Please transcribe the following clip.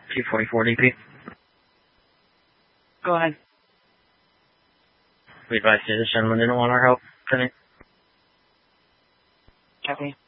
244 DP. Go ahead. We advise you this gentleman didn't want our help. Copy. Copy.